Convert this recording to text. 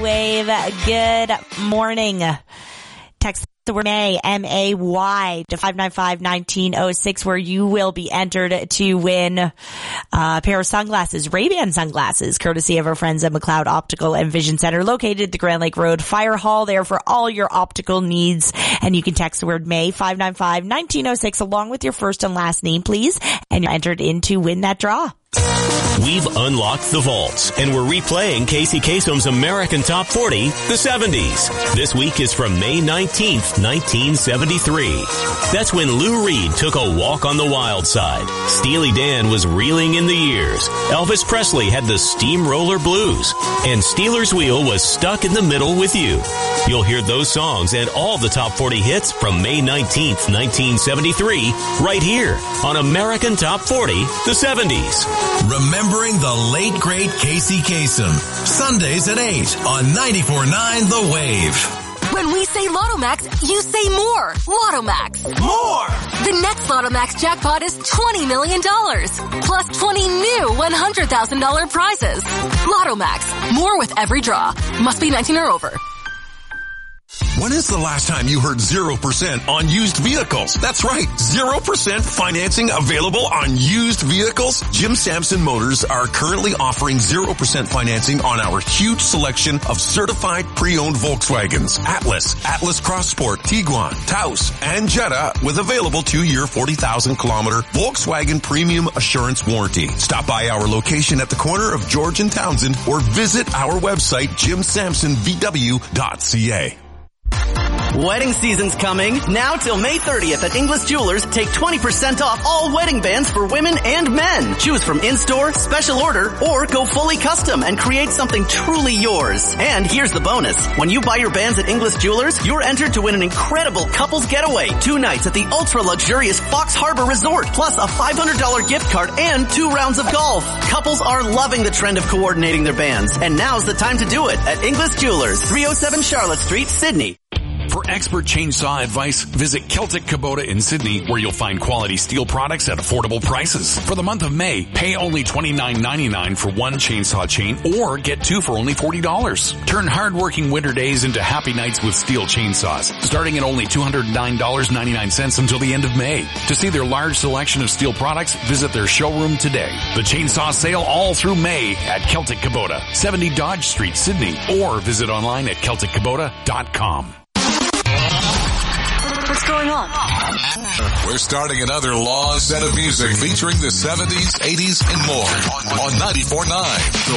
Wave. Good morning. Text the word May, M-A-Y, to 595-1906, where you will be entered to win a pair of sunglasses, Ray-Ban sunglasses, courtesy of our friends at McLeod Optical and Vision Center, located at the Grand Lake Road Fire Hall, there for all your optical needs. And you can text the word May, 595-1906, along with your first and last name, please, and you're entered in to win that draw. We've unlocked the vaults, and we're replaying Casey Kasem's American Top 40, the 70s. This week is from May 19th, 1973. That's when Lou Reed took a walk on the wild side. Steely Dan was reeling in the years. Elvis Presley had the Steamroller Blues. And Steeler's Wheel was stuck in the middle with you. You'll hear those songs and all the Top 40 hits from May 19th, 1973, right here on American Top 40, the 70s. Remembering the late, great Casey Kasem. Sundays at 8 on 94.9 The Wave. When we say Lotto-Max, you say more. Lotto-Max. More! The next Lotto-Max jackpot is $20 million. Plus 20 new $100,000 prizes. Lotto-Max. More with every draw. Must be 19 or over. When is the last time you heard 0% on used vehicles? That's right, 0% financing available on used vehicles. Jim Sampson Motors are currently offering 0% financing on our huge selection of certified pre-owned Volkswagens, Atlas Cross Sport, Tiguan, Taos, and Jetta with available 2-year 40,000-kilometer Volkswagen Premium Assurance Warranty. Stop by our location at the corner of George and Townsend or visit our website, jimsampsonvw.ca. Wedding season's coming. Now till May 30th at Inglis Jewelers, take 20% off all wedding bands for women and men. Choose from in-store, special order, or go fully custom and create something truly yours. And here's the bonus. When you buy your bands at Inglis Jewelers, you're entered to win an incredible couples getaway. 2 nights at the ultra-luxurious Fox Harbor Resort, plus a $500 gift card and 2 rounds of golf. Couples are loving the trend of coordinating their bands. And now's the time to do it at Inglis Jewelers, 307 Charlotte Street, Sydney. For expert chainsaw advice, visit Celtic Kubota in Sydney, where you'll find quality steel products at affordable prices. For the month of May, pay only $29.99 for 1 chainsaw chain or get 2 for only $40. Turn hard-working winter days into happy nights with Stihl chainsaws, starting at only $209.99 until the end of May. To see their large selection of Stihl products, visit their showroom today. The chainsaw sale all through May at Celtic Kubota, 70 Dodge Street, Sydney, or visit online at CelticKubota.com. What's going on? We're starting another long set of music featuring the 70s, 80s, and more on 94.9.